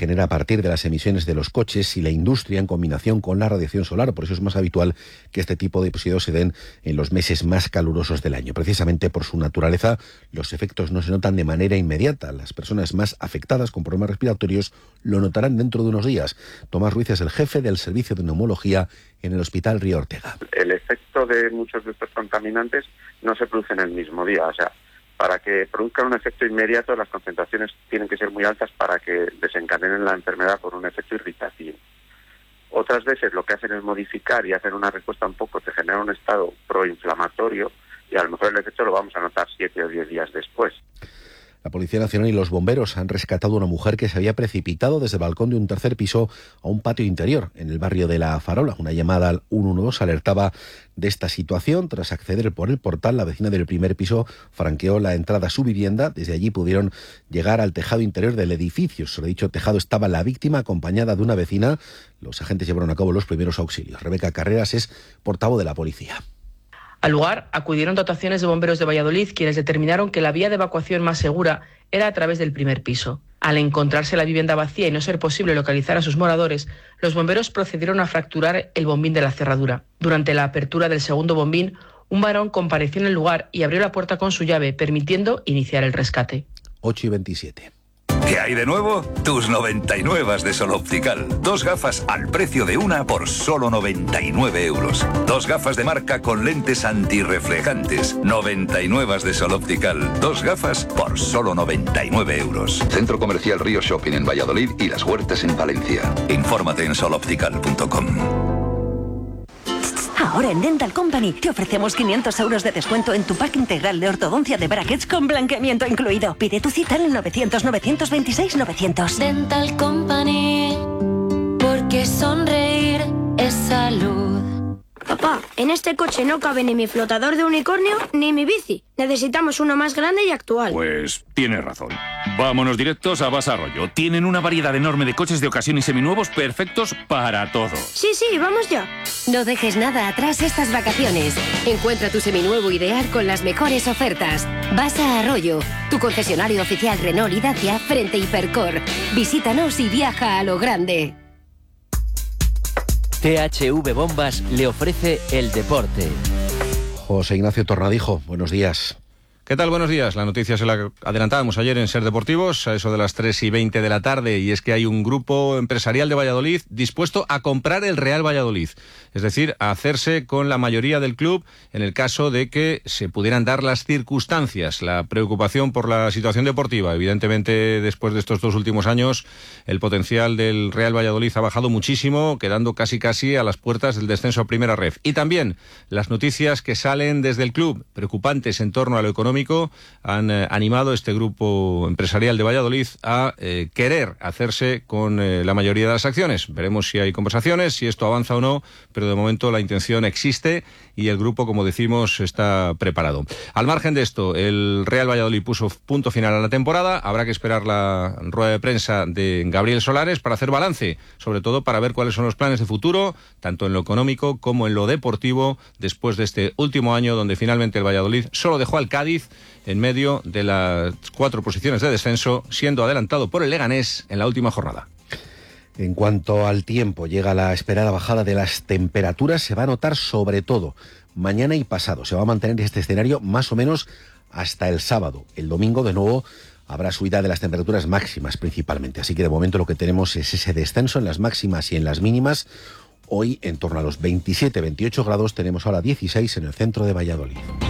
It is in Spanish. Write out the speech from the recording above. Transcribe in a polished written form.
genera a partir de las emisiones de los coches y la industria en combinación con la radiación solar. Por eso es más habitual que este tipo de episodios se den en los meses más calurosos del año. Precisamente por su naturaleza, los efectos no se notan de manera inmediata. Las personas más afectadas con problemas respiratorios lo notarán dentro de unos días. Tomás Ruiz es el jefe del servicio de neumología en el Hospital Río Ortega. El efecto de muchos de estos contaminantes no se produce en el mismo día. O sea, para que produzcan un efecto inmediato, las concentraciones tienen que ser muy altas para que desencadenen la enfermedad por un efecto irritativo. Otras veces lo que hacen es modificar y hacer una respuesta un poco, te genera un estado proinflamatorio y a lo mejor el efecto lo vamos a notar 7 o 10 días después. La Policía Nacional y los bomberos han rescatado a una mujer que se había precipitado desde el balcón de un tercer piso a un patio interior en el barrio de La Farola. Una llamada al 112 alertaba de esta situación. Tras acceder por el portal, la vecina del primer piso franqueó la entrada a su vivienda. Desde allí pudieron llegar al tejado interior del edificio. Sobre dicho tejado estaba la víctima acompañada de una vecina. Los agentes llevaron a cabo los primeros auxilios. Rebeca Carreras es portavoz de la policía. Al lugar acudieron dotaciones de bomberos de Valladolid, quienes determinaron que la vía de evacuación más segura era a través del primer piso. Al encontrarse la vivienda vacía y no ser posible localizar a sus moradores, los bomberos procedieron a fracturar el bombín de la cerradura. Durante la apertura del segundo bombín, un varón compareció en el lugar y abrió la puerta con su llave, permitiendo iniciar el rescate. 8:27. ¿Qué hay de nuevo? Tus 99 de Sol Optical. 2 gafas al precio de una por solo 99 euros. 2 gafas de marca con lentes antirreflejantes. 99 de Sol Optical. 2 gafas por solo 99 euros. Centro Comercial Río Shopping en Valladolid y Las Huertas en Valencia. Infórmate en soloptical.com. Ahora en Dental Company te ofrecemos 500 euros de descuento en tu pack integral de ortodoncia de brackets con blanqueamiento incluido. Pide tu cita en el 900-926-900. Dental Company, porque sonreír es salud. Papá, en este coche no cabe ni mi flotador de unicornio ni mi bici. Necesitamos uno más grande y actual. Pues tienes razón. Vámonos directos a Basa Arroyo. Tienen una variedad enorme de coches de ocasión y seminuevos perfectos para todo. Sí, vamos ya. No dejes nada atrás estas vacaciones. Encuentra tu seminuevo ideal con las mejores ofertas. Basa Arroyo, tu concesionario oficial Renault y Dacia frente a Hipercor. Visítanos y viaja a lo grande. THV Bombas le ofrece el deporte. José Ignacio Tornadijo, buenos días. ¿Qué tal? Buenos días. La noticia se la adelantábamos ayer en Ser Deportivos, a eso de las 3:20 de la tarde, y es que hay un grupo empresarial de Valladolid dispuesto a comprar el Real Valladolid, es decir, a hacerse con la mayoría del club en el caso de que se pudieran dar las circunstancias. La preocupación por la situación deportiva, evidentemente después de estos 2 últimos años, el potencial del Real Valladolid ha bajado muchísimo, quedando casi a las puertas del descenso a Primera Ref. Y también las noticias que salen desde el club, preocupantes en torno a lo económico, han animado este grupo empresarial de Valladolid a querer hacerse con la mayoría de las acciones. Veremos si hay conversaciones, si esto avanza o no, pero de momento la intención existe y el grupo, como decimos, está preparado. Al margen de esto, el Real Valladolid puso punto final a la temporada. Habrá que esperar la rueda de prensa de Gabriel Solares para hacer balance, sobre todo para ver cuáles son los planes de futuro, tanto en lo económico como en lo deportivo, después de este último año donde finalmente el Valladolid solo dejó al Cádiz en medio de las 4 posiciones de descenso, siendo adelantado por el Leganés en la última jornada. En cuanto al tiempo, llega la esperada bajada de las temperaturas. Se va a notar sobre todo mañana y pasado. Se va a mantener este escenario más o menos hasta el sábado. El domingo, de nuevo, habrá subida de las temperaturas máximas principalmente. Así que de momento lo que tenemos es ese descenso en las máximas y en las mínimas. Hoy en torno a los 27-28 grados, tenemos ahora 16 en el centro de Valladolid.